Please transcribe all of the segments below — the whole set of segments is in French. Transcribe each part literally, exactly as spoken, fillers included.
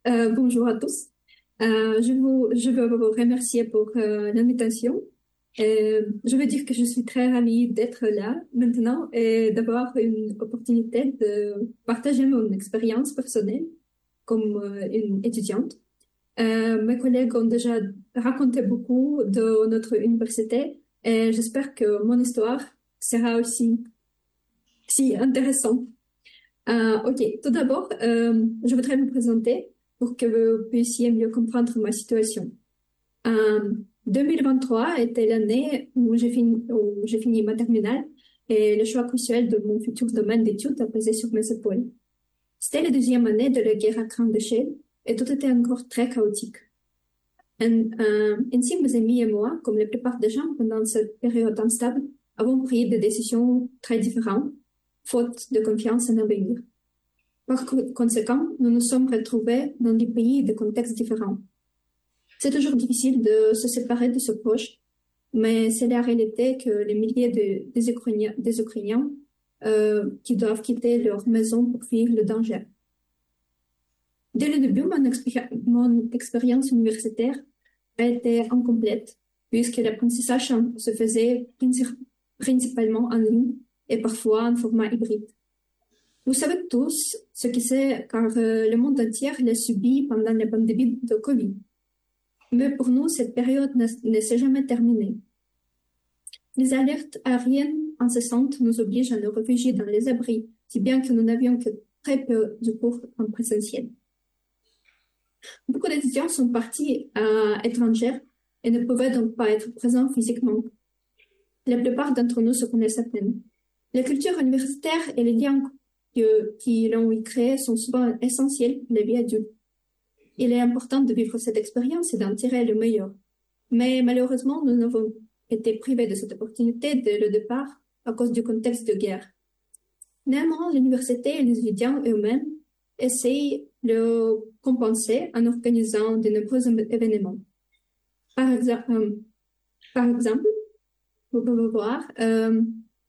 Euh, bonjour à tous. Euh, je vous, je veux vous remercier pour euh, l'invitation. Euh, je veux dire que je suis très ravie d'être là maintenant et d'avoir une opportunité de partager mon expérience personnelle comme euh, une étudiante. Euh, mes collègues ont déjà raconté beaucoup de notre université et j'espère que mon histoire sera aussi si intéressante. Euh, ok, tout d'abord, euh, je voudrais me présenter pour que vous puissiez mieux comprendre ma situation. Euh, deux mille vingt-trois était l'année où j'ai fini, où j'ai fini ma terminale et le choix crucial de mon futur domaine d'études a pesé sur mes épaules. C'était la deuxième année de la guerre à grande échelle et tout était encore très chaotique. Un- euh, ainsi, mes amis et moi, comme la plupart des gens pendant cette période instable, avons pris des décisions très différentes, faute de confiance en l'avenir. Par conséquent, nous nous sommes retrouvés dans des pays et des contextes différents. C'est toujours difficile de se séparer de ses proches, mais c'est la réalité que les milliers de, des Ukrainiens, des Ukrainiens euh, qui doivent quitter leur maison pour fuir le danger. Dès le début, mon, expéri- mon expérience universitaire a été incomplète, puisque l'apprentissage se faisait princi- principalement en ligne et parfois en format hybride. Vous savez tous ce que c'est car euh, le monde entier l'a subi pendant la pandémie de Covid. Mais pour nous, cette période ne, ne s'est jamais terminée. Les alertes aériennes incessantes nous obligent à nous réfugier dans les abris, si bien que nous n'avions que très peu de cours en présentiel. Beaucoup d'étudiants sont partis à l'étranger et ne pouvaient donc pas être présents physiquement. La plupart d'entre nous se connaissent à peine. La culture universitaire et les liens que, qui l'ont y créé sont souvent essentiels pour la vie adulte. Il est important de vivre cette expérience et d'en tirer le meilleur. Mais malheureusement, nous avons été privés de cette opportunité dès le départ à cause du contexte de guerre. Néanmoins, l'université et les étudiants eux-mêmes essayent de le compenser en organisant de nombreux événements. Par, exa euh, par exemple, vous pouvez voir, euh,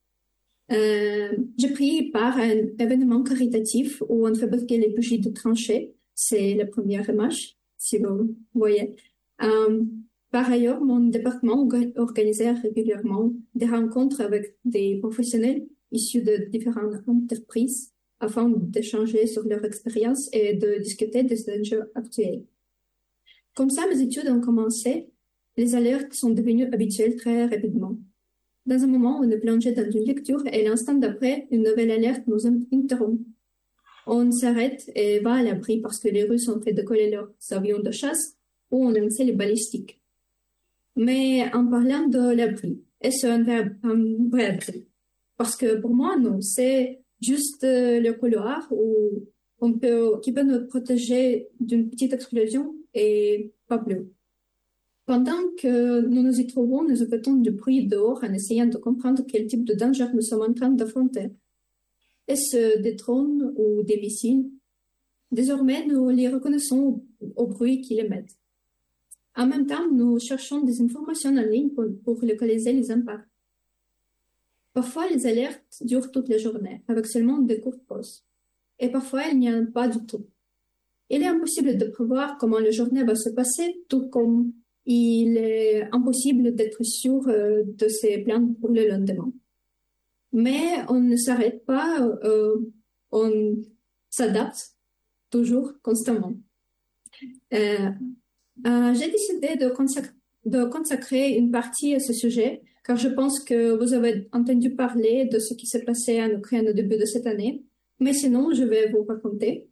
euh, j'ai pris part à un événement caritatif où on fabriquait les bougies de tranchées. C'est la première image, si vous voyez. Euh, par ailleurs, mon département organisait régulièrement des rencontres avec des professionnels issus de différentes entreprises afin d'échanger sur leur expérience et de discuter des enjeux actuels. Comme ça, mes études ont commencé. Les alertes sont devenues habituelles très rapidement. Dans un moment, on est plongé dans une lecture et l'instant d'après, une nouvelle alerte nous interrompt. On s'arrête et va à l'abri parce que les Russes ont fait décoller leurs avions de chasse ou on lançait les balistiques. Mais en parlant de l'abri, est-ce un vrai, un vrai abri? Parce que pour moi, non, c'est juste euh, le couloir où on peut, qui peut nous protéger d'une petite explosion et pas plus. Pendant que nous nous y trouvons, nous écoutons du bruit dehors en essayant de comprendre quel type de danger nous sommes en train d'affronter. Est-ce des drones ou des missiles? Désormais, nous les reconnaissons au, au bruit qu'ils émettent. En même temps, nous cherchons des informations en ligne pour, pour localiser les impacts. Parfois, les alertes durent toute la journée, avec seulement de courtes pauses. Et parfois, il n'y en a pas du tout. Il est impossible de prévoir comment la journée va se passer, tout comme il est impossible d'être sûr euh, de ses plans pour le lendemain. Mais on ne s'arrête pas, euh, on s'adapte toujours, constamment. Euh, euh, j'ai décidé de, consac de consacrer une partie à ce sujet, car je pense que vous avez entendu parler de ce qui s'est passé en Ukraine au début de cette année. Mais sinon, je vais vous raconter.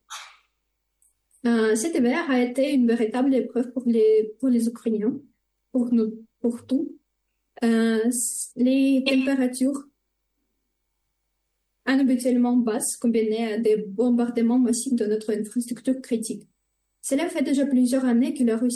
Euh, cet hiver a été une véritable épreuve pour les, pour les Ukrainiens, pour nous, pour tout. Euh, les températures inhabituellement basses combinées à des bombardements massifs de notre infrastructure critique. Cela fait déjà plusieurs années que la Russie